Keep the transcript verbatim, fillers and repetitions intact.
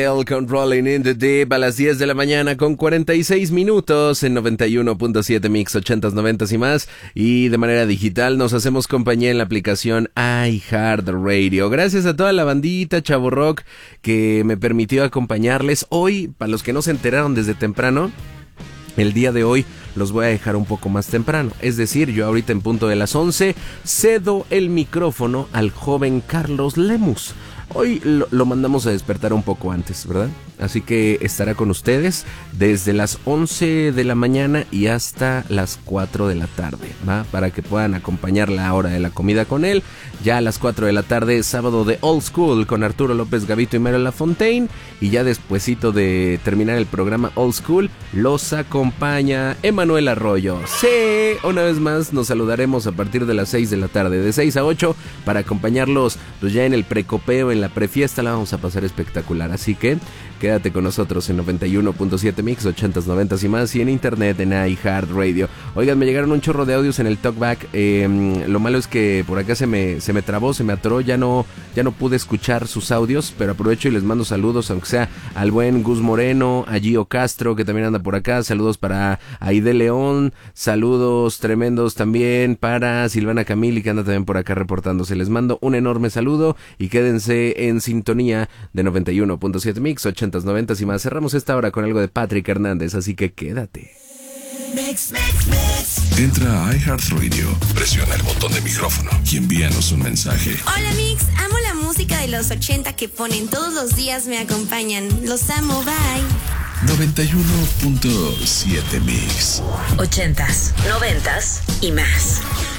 El Controlling in the Deep a las diez de la mañana con cuarenta y seis minutos en noventa y uno punto siete Mix ochentas, noventas y más, y de manera digital nos hacemos compañía en la aplicación iHeartRadio. Gracias a toda la bandita Chavo Rock que me permitió acompañarles hoy. Para los que no se enteraron desde temprano, el día de hoy los voy a dejar un poco más temprano, es decir, yo ahorita en punto de las once cedo el micrófono al joven Carlos Lemus. Hoy lo, lo mandamos a despertar un poco antes, ¿verdad? Así que estará con ustedes desde las once de la mañana y hasta las cuatro de la tarde, ¿va? Para que puedan acompañar la hora de la comida con él. Ya a las cuatro de la tarde, sábado de Old School con Arturo López Gavito y Mario Lafontaine. Y ya despuesito de terminar el programa Old School, los acompaña Emanuel Arroyo. Sí, una vez más nos saludaremos a partir de las seis de la tarde, de seis a ocho, para acompañarlos pues ya en el precopeo, en la prefiesta. La vamos a pasar espectacular, así que quédate con nosotros en noventa y uno punto siete Mix, ochentas, noventas y más, y en internet en iHeartRadio. Oigan, me llegaron un chorro de audios en el talkback. Eh, lo malo es que por acá se me, se me trabó, se me atoró, ya no, ya no pude escuchar sus audios, pero aprovecho y les mando saludos, aunque sea al buen Gus Moreno, a Gio Castro, que también anda por acá. Saludos para Aide León, saludos tremendos también para Silvana Camili, que anda también por acá reportándose. Les mando un enorme saludo y quédense en sintonía de noventa y uno punto siete Mix, ochentas, noventas y más. Cerramos esta hora con algo de Patrick Hernández, así que quédate. Mix, mix, mix. Entra a iHeartRadio, presiona el botón de micrófono y envíanos un mensaje. Hola Mix, amo la música de los ochenta que ponen todos los días, me acompañan. Los amo, bye. noventa y uno punto siete Mix. Ochentas, noventas y más.